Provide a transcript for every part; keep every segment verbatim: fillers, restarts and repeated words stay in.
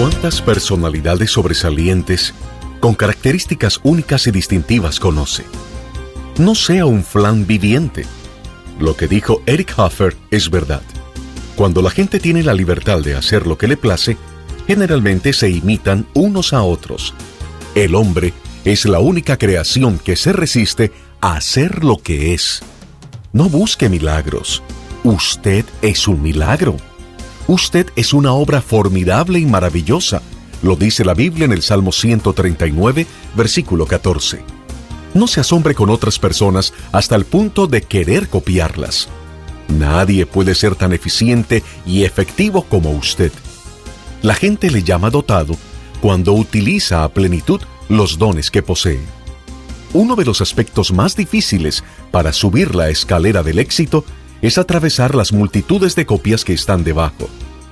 ¿Cuántas personalidades sobresalientes, con características únicas y distintivas conoce? No sea un flan viviente. Lo que dijo Eric Hoffer es verdad. Cuando la gente tiene la libertad de hacer lo que le place, generalmente se imitan unos a otros. El hombre es la única creación que se resiste a ser lo que es. No busque milagros. Usted es un milagro. Usted es una obra formidable y maravillosa. Lo dice la Biblia en el Salmo ciento treinta y nueve, versículo catorce. No se asombre con otras personas hasta el punto de querer copiarlas. Nadie puede ser tan eficiente y efectivo como usted. La gente le llama dotado cuando utiliza a plenitud los dones que posee. Uno de los aspectos más difíciles para subir la escalera del éxito es atravesar las multitudes de copias que están debajo.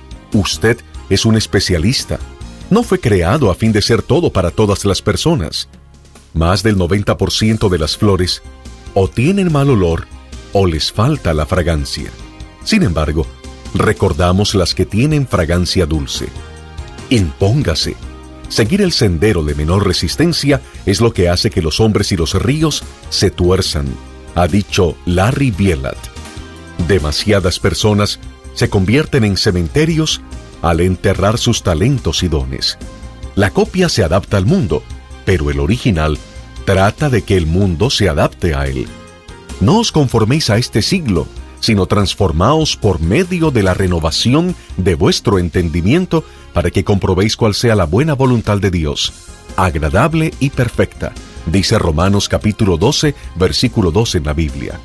Usted es un especialista. No fue creado a fin de ser todo para todas las personas. Más del noventa por ciento de las flores o tienen mal olor o les falta la fragancia. Sin embargo, recordamos las que tienen fragancia dulce. Impóngase. Seguir el sendero de menor resistencia es lo que hace que los hombres y los ríos se tuerzan, ha dicho Larry Bielat. Demasiadas personas se convierten en cementerios al enterrar sus talentos y dones. La copia se adapta al mundo, pero el original trata de que el mundo se adapte a él. No os conforméis a este siglo, sino transformaos por medio de la renovación de vuestro entendimiento para que comprobéis cuál sea la buena voluntad de Dios, agradable y perfecta, dice Romanos capítulo doce, versículo doce en la Biblia.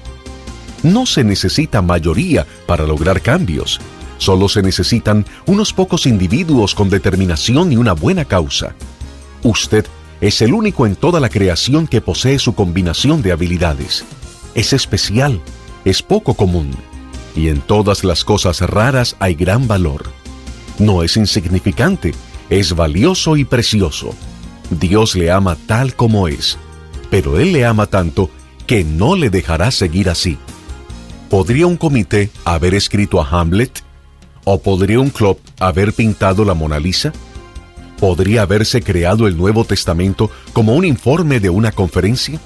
No se necesita mayoría para lograr cambios. Solo se necesitan unos pocos individuos con determinación y una buena causa. Usted es el único en toda la creación que posee su combinación de habilidades. Es especial, es poco común, y en todas las cosas raras hay gran valor. No es insignificante, es valioso y precioso. Dios le ama tal como es, pero Él le ama tanto que no le dejará seguir así. ¿Podría un comité haber escrito a Hamlet? ¿O podría un club haber pintado la Mona Lisa? ¿Podría haberse creado el Nuevo Testamento como un informe de una conferencia?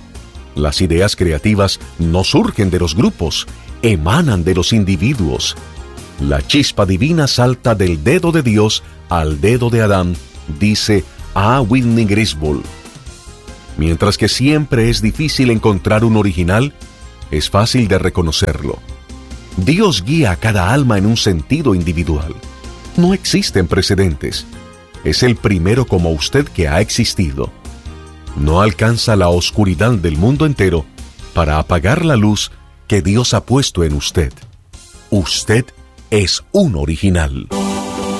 Las ideas creativas no surgen de los grupos, emanan de los individuos. La chispa divina salta del dedo de Dios al dedo de Adán, dice A. Whitney Griswold. Mientras que siempre es difícil encontrar un original, es fácil de reconocerlo. Dios guía a cada alma en un sentido individual. No existen precedentes. Es el primero como usted que ha existido. No alcanza la oscuridad del mundo entero para apagar la luz que Dios ha puesto en usted. Usted es un original.